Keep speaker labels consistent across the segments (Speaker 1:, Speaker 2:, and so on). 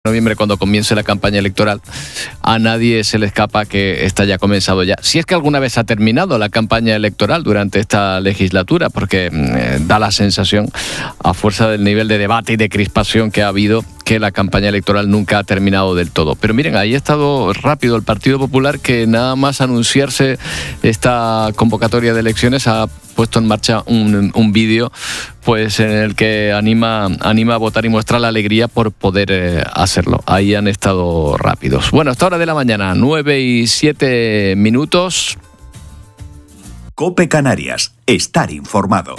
Speaker 1: noviembre, cuando comience la campaña electoral, a nadie se le escapa que esta ya ha comenzado ya. Si es que alguna vez ha terminado la campaña electoral durante esta legislatura, porque da la sensación, a fuerza del nivel de debate y de crispación que ha habido, que la campaña electoral nunca ha terminado del todo. Pero miren, ahí ha estado rápido el Partido Popular, que nada más anunciarse esta convocatoria de elecciones ha puesto en marcha un vídeo pues en el que anima a votar y muestra la alegría por poder hacerlo. Ahí han estado rápidos. Bueno, hasta hora de la mañana, 9:07.
Speaker 2: COPE Canarias. Estar informado.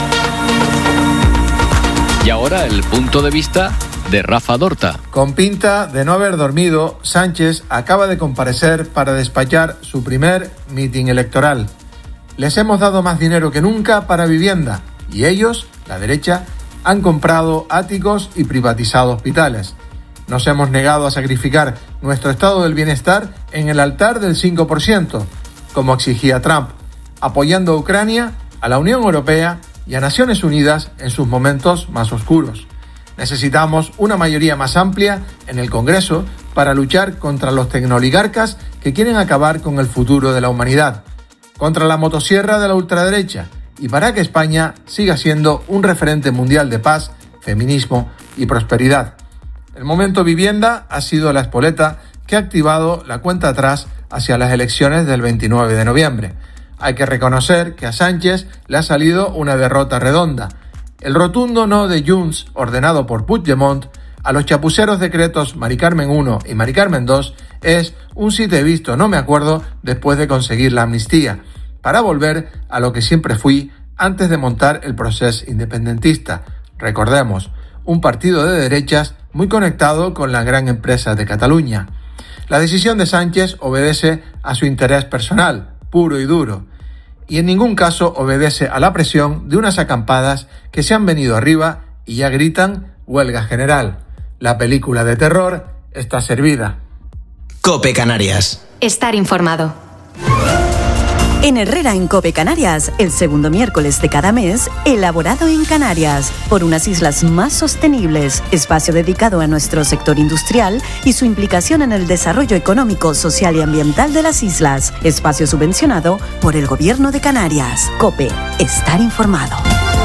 Speaker 1: Y ahora el punto de vista de Rafa Dorta.
Speaker 3: Con pinta de no haber dormido, Sánchez acaba de comparecer para despachar su primer mitin electoral. Les hemos dado más dinero que nunca para vivienda y ellos, la derecha, han comprado áticos y privatizado hospitales. Nos hemos negado a sacrificar nuestro estado del bienestar en el altar del 5%, como exigía Trump, apoyando a Ucrania, a la Unión Europea y a Naciones Unidas en sus momentos más oscuros. Necesitamos una mayoría más amplia en el Congreso para luchar contra los tecnooligarcas que quieren acabar con el futuro de la humanidad, contra la motosierra de la ultraderecha y para que España siga siendo un referente mundial de paz, feminismo y prosperidad. El momento vivienda ha sido la espoleta que ha activado la cuenta atrás hacia las elecciones del 29 de noviembre. Hay que reconocer que a Sánchez le ha salido una derrota redonda. El rotundo no de Junts, ordenado por Puigdemont, a los chapuceros decretos Mari Carmen I y Mari Carmen II es un si te he visto, no me acuerdo, después de conseguir la amnistía, para volver a lo que siempre fui antes de montar el proceso independentista. Recordemos, un partido de derechas muy conectado con la gran empresa de Cataluña. La decisión de Sánchez obedece a su interés personal, puro y duro, y en ningún caso obedece a la presión de unas acampadas que se han venido arriba y ya gritan huelga general. La película de terror está servida.
Speaker 4: COPE Canarias.
Speaker 5: Estar informado.
Speaker 6: En Herrera en COPE Canarias, el segundo miércoles de cada mes, elaborado en Canarias, por unas islas más sostenibles, espacio dedicado a nuestro sector industrial y su implicación en el desarrollo económico, social y ambiental de las islas, espacio subvencionado por el Gobierno de Canarias. COPE, estar informado.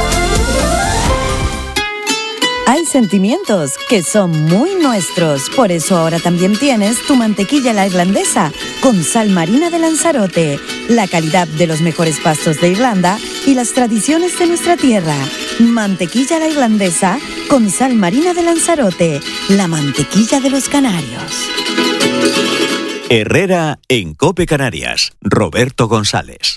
Speaker 6: Hay sentimientos que son muy nuestros, por eso ahora también tienes tu mantequilla a la irlandesa con sal marina de Lanzarote, la calidad de los mejores pastos de Irlanda y las tradiciones de nuestra tierra. Mantequilla a la irlandesa con sal marina de Lanzarote, la mantequilla de los canarios.
Speaker 2: Herrera en COPE Canarias. Roberto González.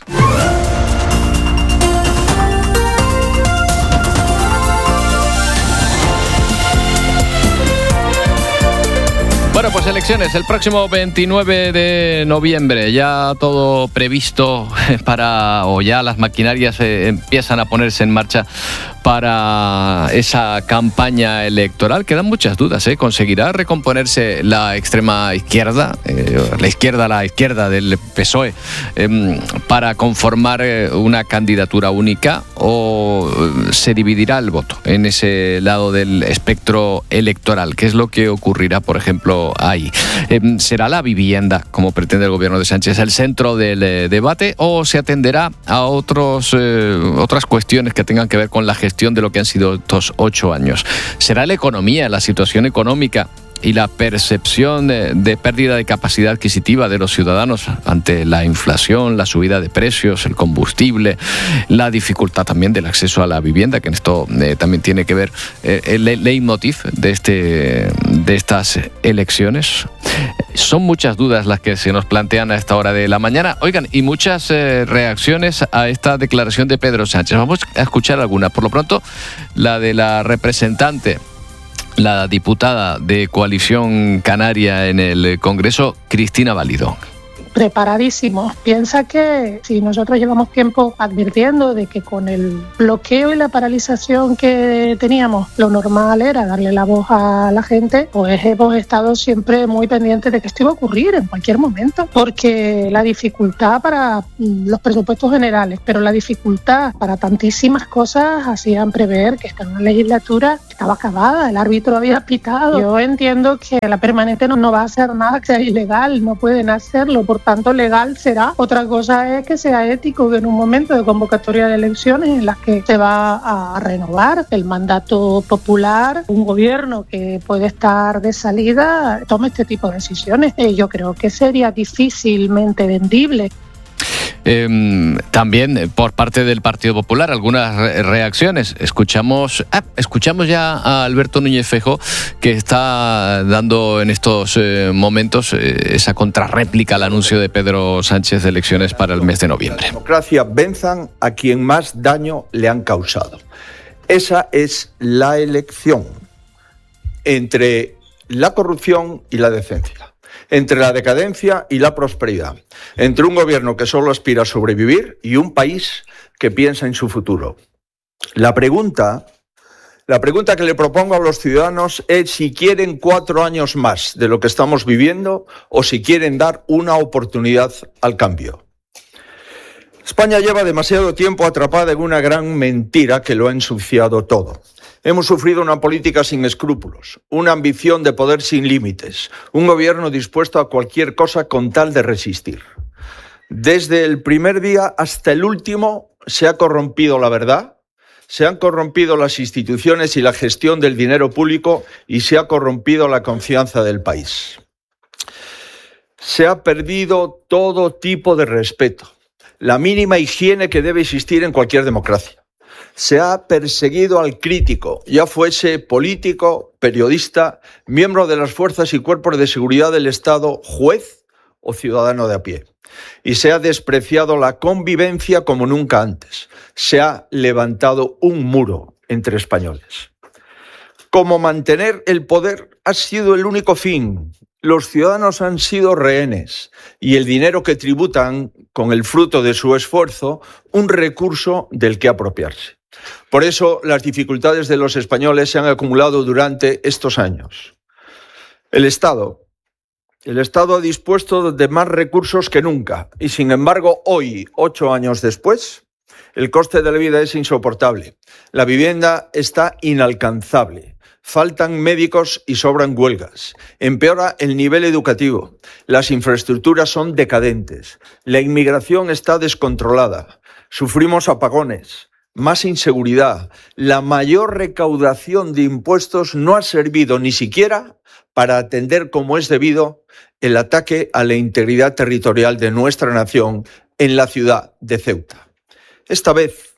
Speaker 1: Bueno, pues elecciones el próximo 29 de noviembre, ya todo previsto o ya las maquinarias empiezan a ponerse en marcha para esa campaña electoral. Quedan muchas dudas, ¿Conseguirá recomponerse la extrema izquierda, la izquierda del PSOE, para conformar una candidatura única, o se dividirá el voto en ese lado del espectro electoral? ¿Qué es lo que ocurrirá, por ejemplo, ahí? ¿Será la vivienda, como pretende el gobierno de Sánchez, el centro del debate, o se atenderá a otras cuestiones que tengan que ver con la gestión de lo que han sido estos 8 años? ¿Será la economía, la situación económica y la percepción de pérdida de capacidad adquisitiva de los ciudadanos ante la inflación, la subida de precios, el combustible, la dificultad también del acceso a la vivienda, que en esto también tiene que ver el leitmotiv de estas elecciones? Son muchas dudas las que se nos plantean a esta hora de la mañana. Oigan, y muchas reacciones a esta declaración de Pedro Sánchez. Vamos a escuchar alguna. Por lo pronto, la de la representante, la diputada de Coalición Canaria en el Congreso, Cristina Valido.
Speaker 5: preparadísimos. Piensa que si nosotros llevamos tiempo advirtiendo de que con el bloqueo y la paralización que teníamos, lo normal era darle la voz a la gente, pues hemos estado siempre muy pendientes de que esto iba a ocurrir en cualquier momento, porque la dificultad para los presupuestos generales, pero la dificultad para tantísimas cosas hacían prever que esta legislatura estaba acabada, el árbitro había pitado. Yo entiendo que la permanente no va a hacer nada que sea ilegal, no pueden hacerlo, por tanto legal será. Otra cosa es que sea ético, que en un momento de convocatoria de elecciones en las que se va a renovar el mandato popular, un gobierno que puede estar de salida tome este tipo de decisiones. Yo creo que sería difícilmente vendible.
Speaker 1: También por parte del Partido Popular algunas reacciones. Escuchamos ya a Alberto Núñez Feijóo, que está dando en estos momentos esa contrarréplica al anuncio de Pedro Sánchez de elecciones para el mes de noviembre.
Speaker 7: La democracia venzan a quien más daño le han causado. Esa es la elección entre la corrupción y la decencia, entre la decadencia y la prosperidad, entre un gobierno que solo aspira a sobrevivir y un país que piensa en su futuro. La pregunta que le propongo a los ciudadanos es si quieren 4 años más de lo que estamos viviendo o si quieren dar una oportunidad al cambio. España lleva demasiado tiempo atrapada en una gran mentira que lo ha ensuciado todo. Hemos sufrido una política sin escrúpulos, una ambición de poder sin límites, un gobierno dispuesto a cualquier cosa con tal de resistir. Desde el primer día hasta el último se ha corrompido la verdad, se han corrompido las instituciones y la gestión del dinero público y se ha corrompido la confianza del país. Se ha perdido todo tipo de respeto, la mínima higiene que debe existir en cualquier democracia. Se ha perseguido al crítico, ya fuese político, periodista, miembro de las fuerzas y cuerpos de seguridad del Estado, juez o ciudadano de a pie. Y se ha despreciado la convivencia como nunca antes. Se ha levantado un muro entre españoles. Como mantener el poder ha sido el único fin. Los ciudadanos han sido rehenes y el dinero que tributan, con el fruto de su esfuerzo, un recurso del que apropiarse. Por eso las dificultades de los españoles se han acumulado durante estos años. El Estado ha dispuesto de más recursos que nunca y, sin embargo, hoy, 8 años después, el coste de la vida es insoportable. La vivienda está inalcanzable. Faltan médicos y sobran huelgas. Empeora el nivel educativo. Las infraestructuras son decadentes. La inmigración está descontrolada. Sufrimos apagones. Más inseguridad. La mayor recaudación de impuestos no ha servido ni siquiera para atender como es debido el ataque a la integridad territorial de nuestra nación en la ciudad de Ceuta. Esta vez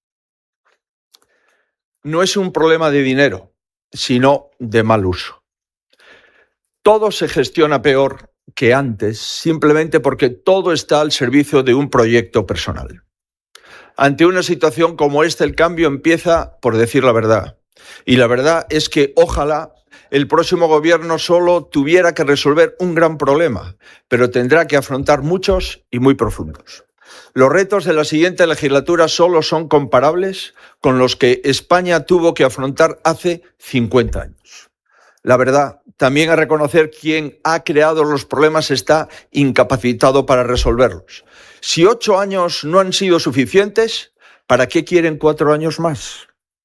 Speaker 7: no es un problema de dinero, sino de mal uso. Todo se gestiona peor que antes, simplemente porque todo está al servicio de un proyecto personal. Ante una situación como esta, el cambio empieza por decir la verdad. Y la verdad es que ojalá el próximo gobierno solo tuviera que resolver un gran problema, pero tendrá que afrontar muchos y muy profundos. Los retos de la siguiente legislatura solo son comparables con los que España tuvo que afrontar hace 50 años. La verdad, también a reconocer quien ha creado los problemas está incapacitado para resolverlos. Si 8 años no han sido suficientes, ¿para qué quieren 4 años más?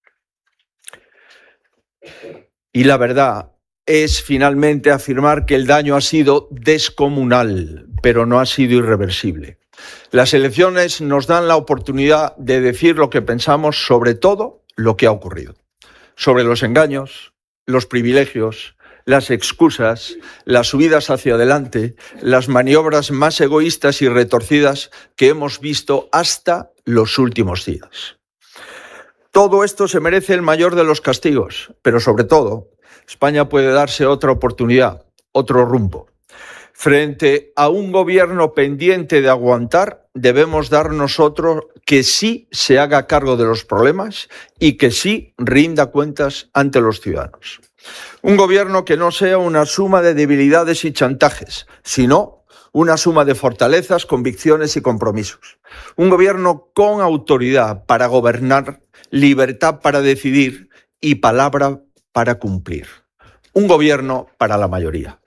Speaker 7: Y la verdad es finalmente afirmar que el daño ha sido descomunal, pero no ha sido irreversible. Las elecciones nos dan la oportunidad de decir lo que pensamos sobre todo lo que ha ocurrido. Sobre los engaños, los privilegios, las excusas, las subidas hacia adelante, las maniobras más egoístas y retorcidas que hemos visto hasta los últimos días. Todo esto se merece el mayor de los castigos, pero sobre todo, España puede darse otra oportunidad, otro rumbo. Frente a un gobierno pendiente de aguantar, debemos dar nosotros que sí se haga cargo de los problemas y que sí rinda cuentas ante los ciudadanos. Un gobierno que no sea una suma de debilidades y chantajes, sino una suma de fortalezas, convicciones y compromisos. Un gobierno con autoridad para gobernar, libertad para decidir y palabra para cumplir. Un gobierno para la mayoría.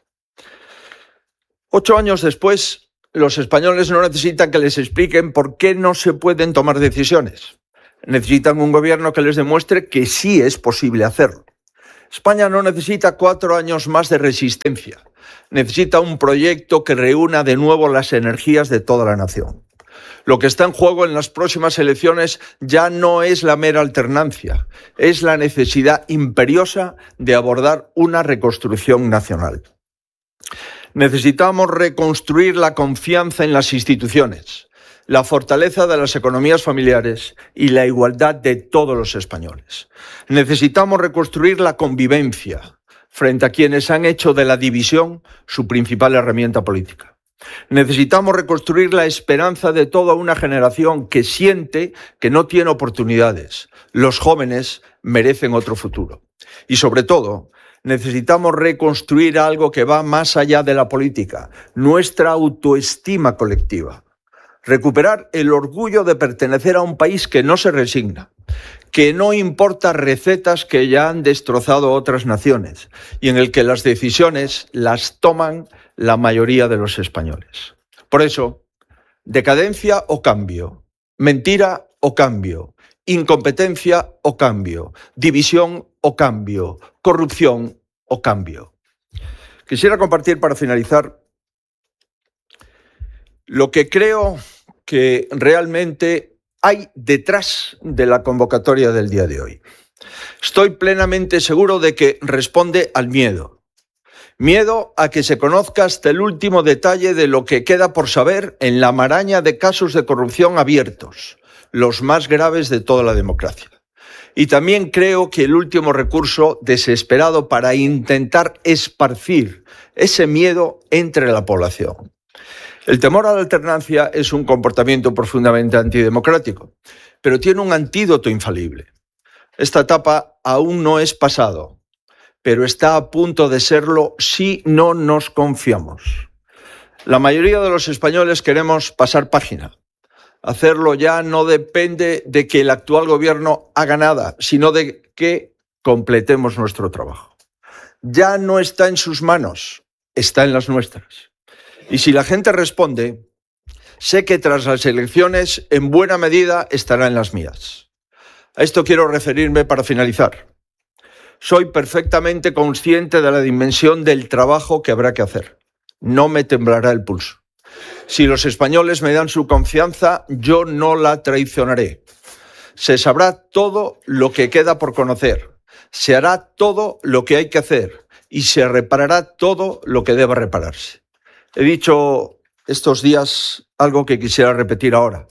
Speaker 7: 8 años después, los españoles no necesitan que les expliquen por qué no se pueden tomar decisiones. Necesitan un gobierno que les demuestre que sí es posible hacerlo. España no necesita 4 años más de resistencia. Necesita un proyecto que reúna de nuevo las energías de toda la nación. Lo que está en juego en las próximas elecciones ya no es la mera alternancia, es la necesidad imperiosa de abordar una reconstrucción nacional. Necesitamos reconstruir la confianza en las instituciones, la fortaleza de las economías familiares y la igualdad de todos los españoles. Necesitamos reconstruir la convivencia frente a quienes han hecho de la división su principal herramienta política. Necesitamos reconstruir la esperanza de toda una generación que siente que no tiene oportunidades. Los jóvenes merecen otro futuro. Y sobre todo, necesitamos reconstruir algo que va más allá de la política, nuestra autoestima colectiva. Recuperar el orgullo de pertenecer a un país que no se resigna, que no importa recetas que ya han destrozado otras naciones y en el que las decisiones las toman la mayoría de los españoles. Por eso, decadencia o cambio, mentira o cambio, incompetencia o cambio, división o cambio, corrupción o cambio. Quisiera compartir para finalizar lo que creo que realmente hay detrás de la convocatoria del día de hoy. Estoy plenamente seguro de que responde al miedo. Miedo a que se conozca hasta el último detalle de lo que queda por saber en la maraña de casos de corrupción abiertos, los más graves de toda la democracia. Y también creo que el último recurso desesperado para intentar esparcir ese miedo entre la población. El temor a la alternancia es un comportamiento profundamente antidemocrático, pero tiene un antídoto infalible. Esta etapa aún no es pasado, pero está a punto de serlo si no nos confiamos. La mayoría de los españoles queremos pasar página. Hacerlo ya no depende de que el actual gobierno haga nada, sino de que completemos nuestro trabajo. Ya no está en sus manos, está en las nuestras. Y si la gente responde, sé que tras las elecciones, en buena medida, estará en las mías. A esto quiero referirme para finalizar. Soy perfectamente consciente de la dimensión del trabajo que habrá que hacer. No me temblará el pulso. Si los españoles me dan su confianza, yo no la traicionaré. Se sabrá todo lo que queda por conocer. Se hará todo lo que hay que hacer y se reparará todo lo que deba repararse. He dicho estos días algo que quisiera repetir ahora.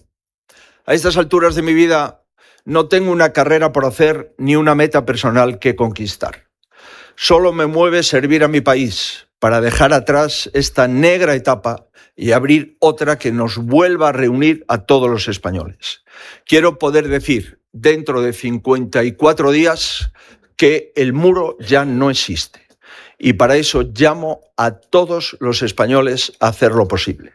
Speaker 7: A estas alturas de mi vida no tengo una carrera por hacer ni una meta personal que conquistar. Solo me mueve servir a mi país para dejar atrás esta negra etapa y abrir otra que nos vuelva a reunir a todos los españoles. Quiero poder decir, dentro de 54 días, que el muro ya no existe. Y para eso llamo a todos los españoles a hacer lo posible.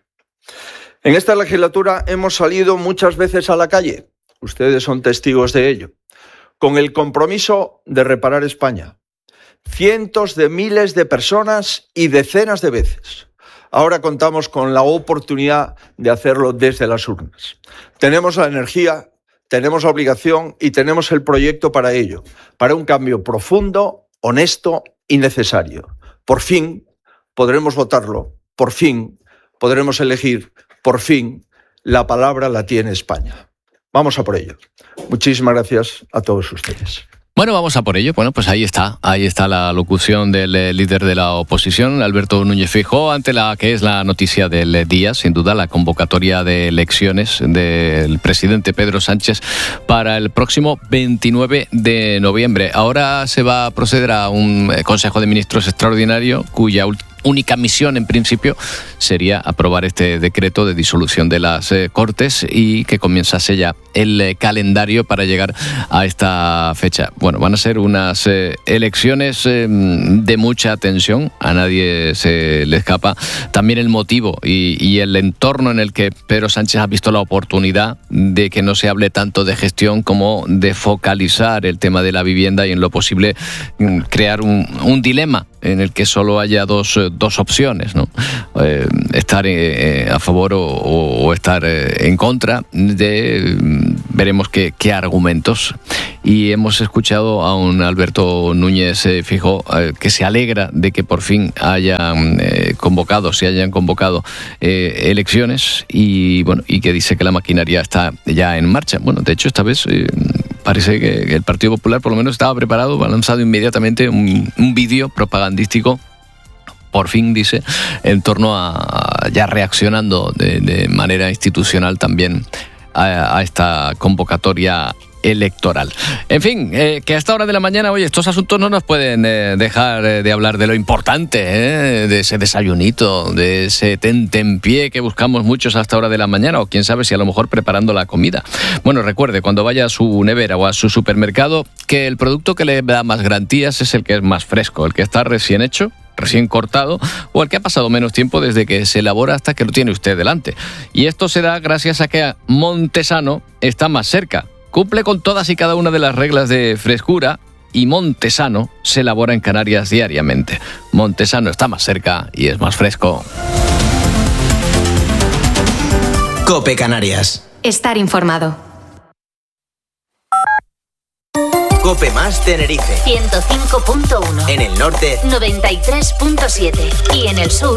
Speaker 7: En esta legislatura hemos salido muchas veces a la calle, ustedes son testigos de ello, con el compromiso de reparar España. Cientos de miles de personas y decenas de veces. Ahora contamos con la oportunidad de hacerlo desde las urnas. Tenemos la energía, tenemos la obligación y tenemos el proyecto para ello, para un cambio profundo, honesto y necesario. Por fin podremos votarlo, por fin podremos elegir, por fin la palabra la tiene España. Vamos a por ello. Muchísimas gracias a todos ustedes.
Speaker 1: Bueno, vamos a por ello. Bueno, pues ahí está la locución del líder de la oposición, Alberto Núñez Feijóo, ante la que es la noticia del día, sin duda, la convocatoria de elecciones del presidente Pedro Sánchez para el próximo 29 de noviembre. Ahora se va a proceder a un Consejo de Ministros extraordinario cuya única misión en principio sería aprobar este decreto de disolución de las Cortes y que comenzase ya el calendario para llegar a esta fecha. Bueno, van a ser unas elecciones de mucha tensión, a nadie se le escapa. También el motivo y el entorno en el que Pedro Sánchez ha visto la oportunidad de que no se hable tanto de gestión como de focalizar el tema de la vivienda y en lo posible crear un dilema en el que solo haya dos opciones, ¿no? Estar a favor o estar en contra veremos qué argumentos. Y hemos escuchado a un Alberto Núñez Feijóo que se alegra de que por fin se hayan convocado elecciones y que dice que la maquinaria está ya en marcha. Bueno, de hecho esta vez parece que el Partido Popular por lo menos estaba preparado, ha lanzado inmediatamente un vídeo propagandístico, por fin dice, en torno a ya reaccionando de manera institucional también a esta convocatoria electoral. En fin, que a esta hora de la mañana, oye, estos asuntos no nos pueden dejar de hablar de lo importante, de ese desayunito, de ese tentempié que buscamos muchos a esta hora de la mañana, o quién sabe si a lo mejor preparando la comida. Bueno, recuerde, cuando vaya a su nevera o a su supermercado, que el producto que le da más garantías es el que es más fresco, el que está recién hecho, recién cortado, o el que ha pasado menos tiempo desde que se elabora hasta que lo tiene usted delante. Y esto se da gracias a que Montesano está más cerca. Cumple con todas y cada una de las reglas de frescura y Montesano se elabora en Canarias diariamente. Montesano está más cerca y es más fresco.
Speaker 4: COPE Canarias.
Speaker 8: Estar informado.
Speaker 4: COPE más Tenerife.
Speaker 8: 105.1.
Speaker 4: En el norte,
Speaker 8: 93.7. Y en el sur,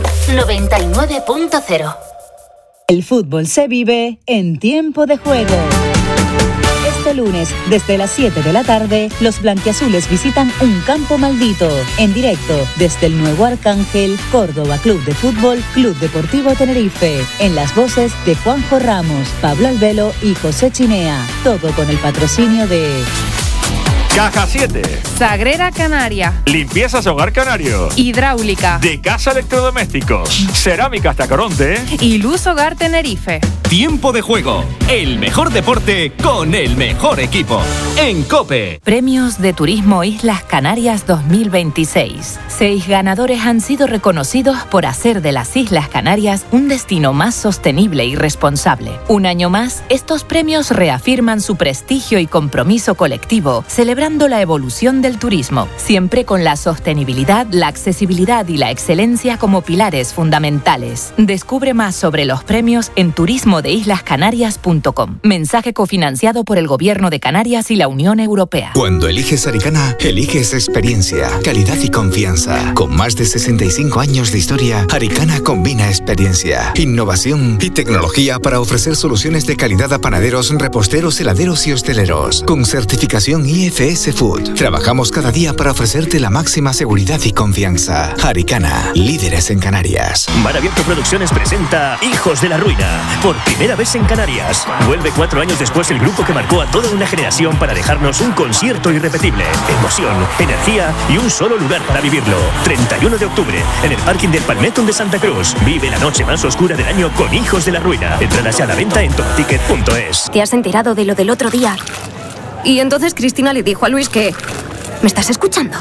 Speaker 8: 99.0.
Speaker 6: El fútbol se vive en tiempo de juego. Este lunes, desde las 7 de la tarde, los blanquiazules visitan un campo maldito. En directo, desde el Nuevo Arcángel, Córdoba Club de Fútbol, Club Deportivo Tenerife. En las voces de Juanjo Ramos, Pablo Albelo y José Chinea. Todo con el patrocinio de...
Speaker 9: Caja 7.
Speaker 10: Sagrera Canaria.
Speaker 9: Limpiezas Hogar Canario.
Speaker 10: Hidráulica.
Speaker 9: De Casa Electrodomésticos. Cerámicas Tacoronte.
Speaker 10: Y Luz Hogar Tenerife.
Speaker 11: Tiempo de juego. El mejor deporte con el mejor equipo. En COPE.
Speaker 12: Premios de Turismo Islas Canarias 2026. 6 ganadores han sido reconocidos por hacer de las Islas Canarias un destino más sostenible y responsable. Un año más, estos premios reafirman su prestigio y compromiso colectivo, celebrando la evolución del turismo, siempre con la sostenibilidad, la accesibilidad y la excelencia como pilares fundamentales. Descubre más sobre los premios en turismodeislascanarias.com. Mensaje cofinanciado por el Gobierno de Canarias y la Unión Europea.
Speaker 13: Cuando eliges Aricana, eliges experiencia, calidad y confianza. Con más de 65 años de historia, Aricana combina experiencia, innovación y tecnología para ofrecer soluciones de calidad a panaderos, reposteros, heladeros y hosteleros. Con certificación IFS Food. Trabajamos cada día para ofrecerte la máxima seguridad y confianza. Aricana, líderes en Canarias.
Speaker 14: Mar Abierto Producciones presenta Hijos de la Ruina, por primera vez en Canarias. Vuelve 4 años después el grupo que marcó a toda una generación para dejarnos un concierto irrepetible, emoción, energía y un solo lugar para vivirlo. 31 de octubre, en el parking del Palmetto de Santa Cruz. Vive la noche más oscura del año con Hijos de la Ruina. Entradas a la venta en topticket.es.
Speaker 8: ¿Te has enterado de lo del otro día? Y entonces Cristina le dijo a Luis que... ¿Me estás escuchando?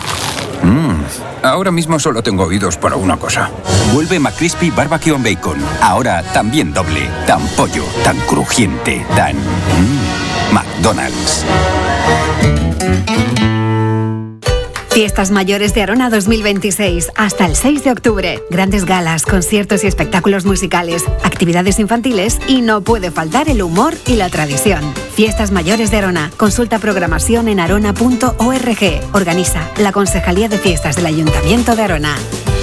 Speaker 15: Ahora mismo solo tengo oídos para una cosa. Vuelve McCrispy Barbecue Bacon. Ahora también doble. Tan pollo, tan crujiente, tan... McDonald's.
Speaker 16: Fiestas Mayores de Arona 2026, hasta el 6 de octubre. Grandes galas, conciertos y espectáculos musicales, actividades infantiles y no puede faltar el humor y la tradición. Fiestas Mayores de Arona. Consulta programación en arona.org. Organiza la Concejalía de Fiestas del Ayuntamiento de Arona.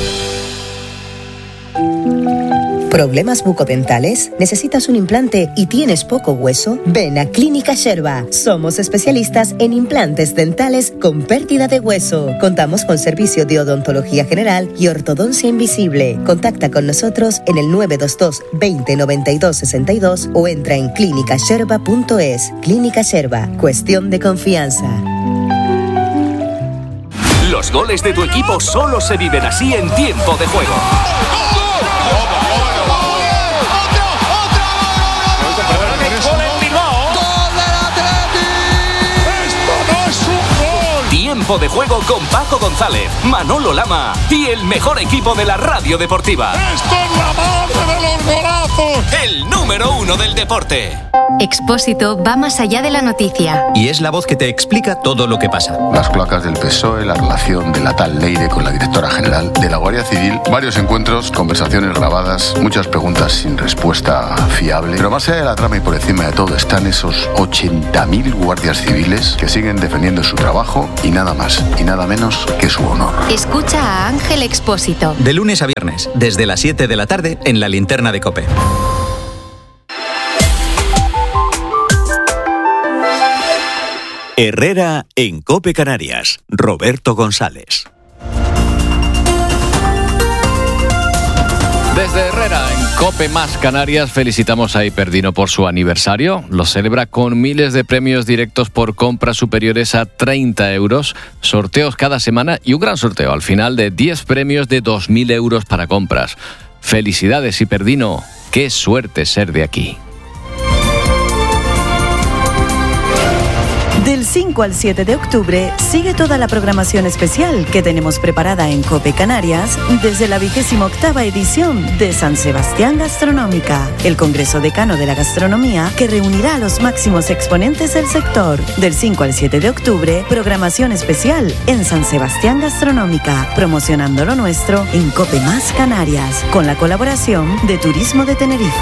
Speaker 17: ¿Problemas bucodentales? ¿Necesitas un implante y tienes poco hueso? Ven a Clínica Sherba. Somos especialistas en implantes dentales con pérdida de hueso. Contamos con servicio de odontología general y ortodoncia invisible. Contacta con nosotros en el 922 20 92 62 o entra en clínicasherba.es. Clínica Sherba. Cuestión de confianza.
Speaker 11: Los goles de tu equipo solo se viven así en tiempo de juego. Tiempo de juego con Paco González, Manolo Lama y el mejor equipo de la radio deportiva.
Speaker 18: ¡Esto es la madre de los golazos!
Speaker 11: El número 1 del deporte.
Speaker 16: Expósito va más allá de la noticia.
Speaker 19: Y es la voz que te explica todo lo que pasa.
Speaker 20: Las cloacas del PSOE, la relación de la tal Leire con la directora general, de la Guardia Civil, varios encuentros, conversaciones grabadas, muchas preguntas sin respuesta fiable. Pero más allá de la trama y por encima de todo están esos 80.000 guardias civiles que siguen defendiendo su trabajo y nada más y nada menos que su honor.
Speaker 16: Escucha a Ángel Expósito.
Speaker 19: De lunes a viernes, desde las 7 de la tarde en la linterna de COPE.
Speaker 2: Herrera en COPE Canarias. Roberto González.
Speaker 1: Desde Herrera, en COPE más Canarias, felicitamos a Hiperdino por su aniversario. Lo celebra con miles de premios directos por compras superiores a 30 euros, sorteos cada semana y un gran sorteo al final de 10 premios de 2.000 euros para compras. Felicidades, Hiperdino. Qué suerte ser de aquí.
Speaker 6: Del 5 al 7 de octubre sigue toda la programación especial que tenemos preparada en COPE Canarias desde la 28ª edición de San Sebastián Gastronómica, el Congreso Decano de la Gastronomía que reunirá a los máximos exponentes del sector. Del 5 al 7 de octubre, programación especial en San Sebastián Gastronómica, promocionando lo nuestro en COPE más Canarias, con la colaboración de Turismo de Tenerife.